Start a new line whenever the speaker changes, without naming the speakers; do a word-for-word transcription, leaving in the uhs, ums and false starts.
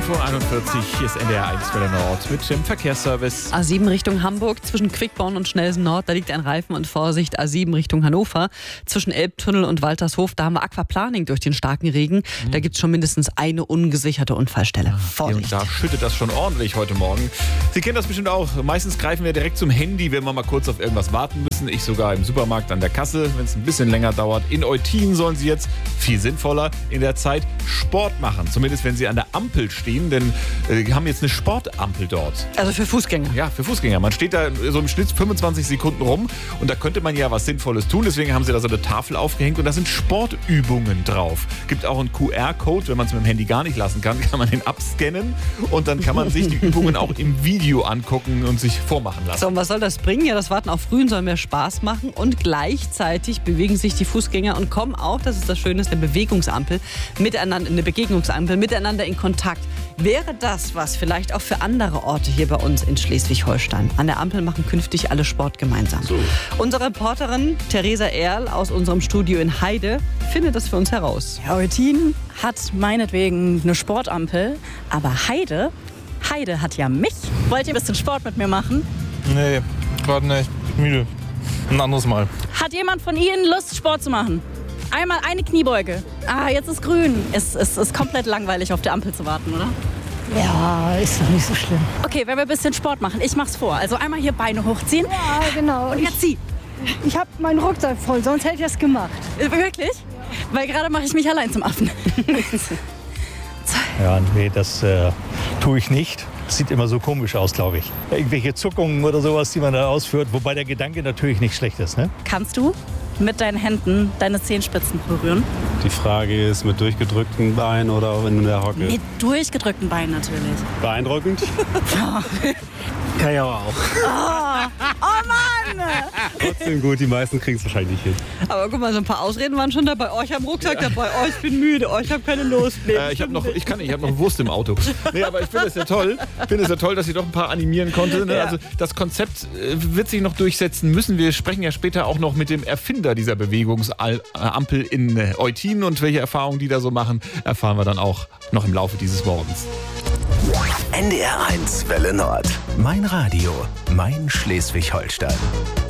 elf Uhr einundvierzig, hier ist N D R eins Welle Nord mit dem Verkehrsservice.
A sieben Richtung Hamburg, zwischen Quickborn und Schnellsen Nord, da liegt ein Reifen und Vorsicht. A sieben Richtung Hannover, zwischen Elbtunnel und Waltershof, da haben wir Aquaplaning durch den starken Regen. Mhm. Da gibt es schon mindestens eine ungesicherte Unfallstelle. Vorsicht.
Und da schüttet das schon ordentlich heute Morgen. Sie kennen das bestimmt auch. Meistens greifen wir direkt zum Handy, wenn wir mal kurz auf irgendwas warten müssen. Ich sogar im Supermarkt an der Kasse, wenn es ein bisschen länger dauert. In Eutin sollen Sie jetzt viel sinnvoller in der Zeit Sport machen. Zumindest wenn Sie an der Ampel stehen, denn äh, wir haben jetzt eine Sportampel dort.
Also für Fußgänger?
Ja, für Fußgänger. Man steht da so im Schnitt fünfundzwanzig Sekunden rum und da könnte man ja was Sinnvolles tun. Deswegen haben sie da so eine Tafel aufgehängt und da sind Sportübungen drauf. Gibt auch einen Q R-Code, wenn man es mit dem Handy gar nicht lassen kann, kann man den abscannen und dann kann man sich die Übungen auch im Video angucken und sich vormachen lassen.
So, und was soll das bringen? Ja, das Warten auf Grün soll mehr Spaß machen und gleichzeitig bewegen sich die Fußgänger und kommen auch, das ist das Schöne, eine Bewegungsampel miteinander, eine Begegnungsampel miteinander in Kontakt. Wäre das was vielleicht auch für andere Orte hier bei uns in Schleswig-Holstein? An der Ampel machen künftig alle Sport gemeinsam. So. Unsere Reporterin Theresa Erl aus unserem Studio in Heide findet das für uns heraus.
Ja, Eutin hat meinetwegen eine Sportampel, aber Heide, Heide hat ja mich. Wollt ihr ein bisschen Sport mit mir machen?
Nee, gerade nicht. Müde. Ein anderes Mal.
Hat jemand von Ihnen Lust, Sport zu machen? Einmal eine Kniebeuge. Ah, jetzt ist grün. Es, es ist komplett langweilig, auf der Ampel zu warten, oder?
Ja, ist doch nicht so schlimm.
Okay, wenn wir ein bisschen Sport machen, ich mach's vor. Also einmal hier Beine hochziehen.
Ja, genau.
Und jetzt zieh.
Ich, ich habe meinen Rucksack voll, sonst hätte ich das gemacht.
Wirklich? Ja. Weil gerade mache ich mich allein zum Affen.
Ja, nee, das äh, tue ich nicht. Das sieht immer so komisch aus, glaube ich. Irgendwelche Zuckungen oder sowas, die man da ausführt, wobei der Gedanke natürlich nicht schlecht ist. Ne?
Kannst du mit deinen Händen deine Zehenspitzen berühren?
Die Frage ist, mit durchgedrückten Beinen oder in der Hocke?
Mit durchgedrückten Beinen natürlich.
Beeindruckend?
Kann ich aber auch.
Oh, oh Mann!
Trotzdem gut, die meisten kriegen es wahrscheinlich nicht hin.
Aber guck mal, so ein paar Ausreden waren schon dabei. Oh, ich habe einen Rucksack ja. dabei. Oh, ich bin müde. Oh, ich habe keine Lust. Nee,
äh, ich habe noch, ich kann, ich habe noch Wurst im Auto. Nee, aber ich finde es ja toll. Ich finde es ja toll, dass sie doch ein paar animieren konnte. Ne? Ja. Also das Konzept äh, wird sich noch durchsetzen müssen. Wir sprechen ja später auch noch mit dem Erfinder dieser Bewegungsampel in äh, Eutin und welche Erfahrungen die da so machen, erfahren wir dann auch noch im Laufe dieses Morgens.
N D R eins Welle Nord. Mein Radio, mein Schleswig-Holstein.